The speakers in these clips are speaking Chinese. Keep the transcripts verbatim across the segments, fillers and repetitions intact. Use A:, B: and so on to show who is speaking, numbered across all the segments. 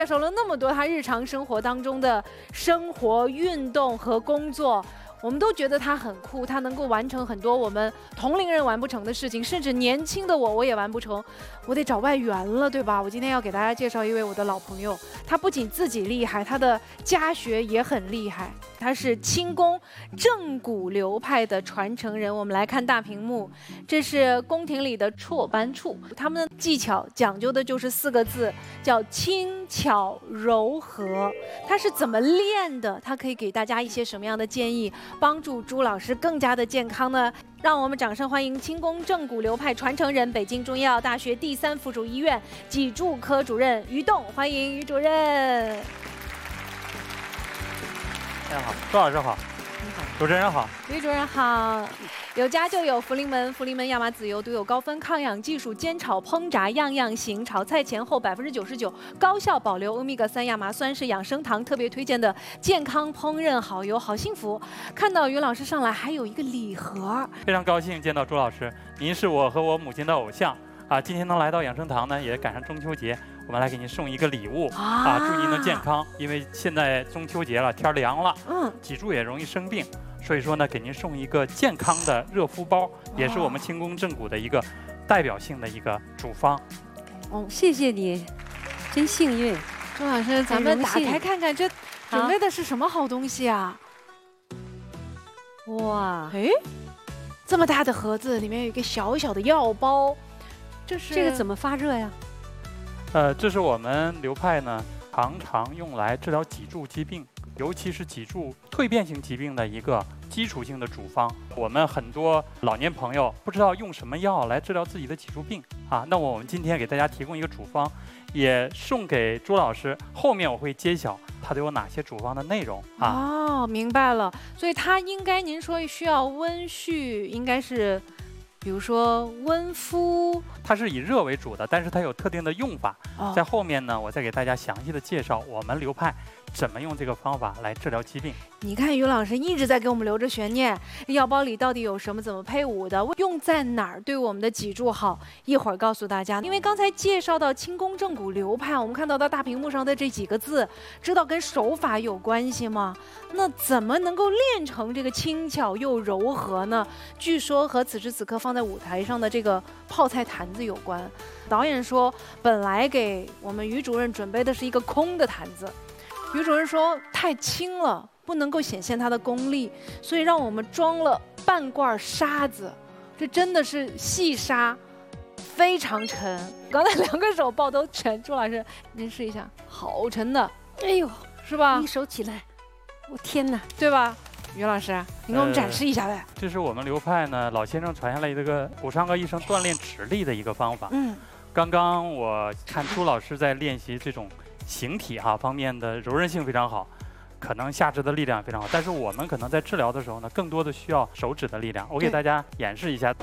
A: 介绍了那么多他日常生活当中的生活、运动和工作。 我们都觉得他很酷，他能够完成很多我们同龄人完不成的事情，甚至年轻的我我也完不成，我得找外援了，对吧？我今天要给大家介绍一位我的老朋友，他不仅自己厉害，他的家学也很厉害，他是轻功正骨流派的传承人。我们来看大屏幕，这是宫廷里的绰班处，他们的技巧讲究的就是四个字，叫轻巧柔和。他是怎么练的？他可以给大家一些什么样的建议？ 帮助朱老师更加的健康呢？让我们掌声欢迎轻功正骨流派传承人、北京中医药大学第三附属医院脊柱科主任于栋，欢迎于主任。
B: 大家好，朱老师好，主持人好，
A: 于主任好。 有家就有福临门，福临门亚麻籽油独有高分抗氧技术，煎炒烹炸样样行。炒菜前后百分之九十九高效保留欧米伽三亚麻酸，是养生堂特别推荐的健康烹饪好油，好幸福。看到于老师上来还有一个礼盒，
B: 非常高兴见到朱老师，您是我和我母亲的偶像啊！今天能来到养生堂呢，也赶上中秋节，我们来给您送一个礼物啊，啊祝您能健康。因为现在中秋节了，天凉了，嗯，脊柱也容易生病。 所以说呢，给您送一个健康的热敷包，也是我们轻功正骨的一个代表性的一个处方。
C: 哦，谢谢你，真幸运。
A: 朱老师，咱们打开看看，这准备的是什么好东西啊？
C: 哇，
A: 哎，这么大的盒子，里面有一个小小的药包，这是
C: 这个怎么发热呀？
B: 呃，这是我们流派呢常常用来治疗脊柱疾病。 尤其是脊柱蜕变性疾病的一个基础性的处方，我们很多老年朋友不知道用什么药来治疗自己的脊柱病啊。那我们今天给大家提供一个处方，也送给朱老师。后面我会揭晓它都有哪些处方的内容啊。
A: 哦，明白了。所以它应该您说需要温煦，应该是。 比如说温敷，
B: 它是以热为主的，但是它有特定的用法。哦、在后面呢，我再给大家详细的介绍我们流派怎么用这个方法来治疗疾病。
A: 你看于老师一直在给我们留着悬念，药包里到底有什么？怎么配伍的？用在哪儿对我们的脊柱好？一会儿告诉大家。因为刚才介绍到轻功正骨流派，我们看到到大屏幕上的这几个字，知道跟手法有关系吗？那怎么能够练成这个轻巧又柔和呢？据说和此时此刻放 放在舞台上的这个泡菜坛子有关，导演说本来给我们于主任准备的是一个空的坛子，于主任说太轻了，不能够显现他的功力，所以让我们装了半罐沙子，这真的是细沙，非常沉。刚才两个手抱都沉，朱老师您试一下，好沉的，
C: 哎呦，
A: 是吧？
C: 一手起来，我天哪，
A: 对吧？ 于老师，你给我们展示一下呗、呃。
B: 这是我们流派呢老先生传下来一个骨伤科医生锻炼指力的一个方法。嗯，刚刚我看朱老师在练习这种形体哈、啊、方面的柔韧性非常好，可能下肢的力量非常好。但是我们可能在治疗的时候呢，更多的需要手指的力量。我给大家演示一下。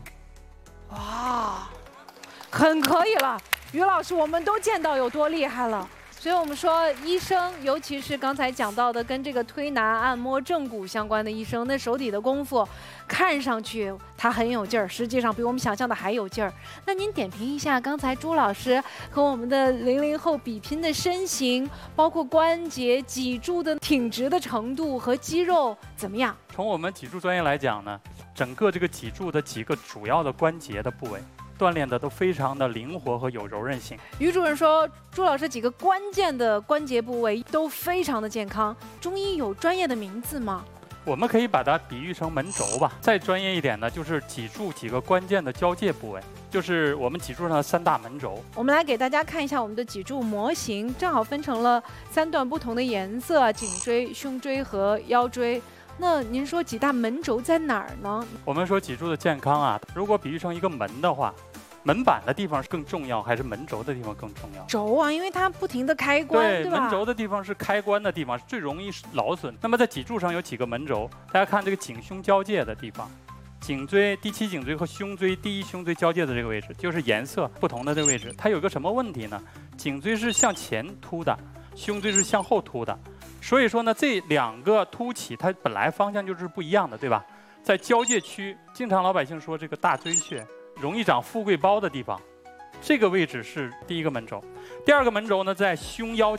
A: 哇，很可以了，于老师，我们都见到有多厉害了。 所以我们说，医生，尤其是刚才讲到的跟这个推拿、按摩正骨相关的医生，那手底的功夫，看上去他很有劲儿，实际上比我们想象的还有劲儿。那您点评一下刚才朱老师和我们的零零后比拼的身形，包括关节、脊柱的挺直的程度和肌肉怎么样？
B: 从我们脊柱专业来讲呢，整个这个脊柱的几个主要的关节的部位。 锻炼的都非常的灵活和有柔韧性。
A: 于主任说，朱老师几个关键的关节部位都非常的健康。中医有专业的名字吗？
B: 我们可以把它比喻成门轴吧。再专业一点呢，就是脊柱几个关键的交界部位，就是我们脊柱上的三大门轴。
A: 我们来给大家看一下我们的脊柱模型，正好分成了三段不同的颜色：颈椎、胸椎和腰椎。 那您说几大门轴在哪儿呢？
B: 我们说脊柱的健康啊，如果比喻成一个门的话，门板的地方是更重要，还是门轴的地方更重要？
A: 轴啊，因为它不停的开关，
B: 对，
A: 对吧？
B: 门轴的地方是开关的地方，是最容易劳损。那么在脊柱上有几个门轴？大家看这个颈胸交界的地方，颈椎第七颈椎和胸椎第一胸椎交界的这个位置，就是颜色不同的这个位置，它有个什么问题呢？颈椎是向前凸的，胸椎是向后凸的。 所以说呢，这两个凸起，它本来方向就是不一样的，对吧？在交界区，经常老百姓说这个大椎穴容易长富贵包的地方，这个位置是第一个门轴。第二个门轴呢，在胸腰